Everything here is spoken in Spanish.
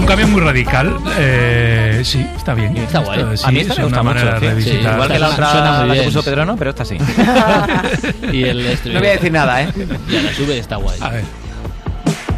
cambio muy radical. Sí, está bien. Está guay. Sí, A mí esta es me gusta una mucho. manera de Sí, revisitar. igual que la Suena otra muy la que bien. puso Pedro, no, pero esta sí. Y el No voy a decir nada, ¿eh? Y a la sube está guay. A ver.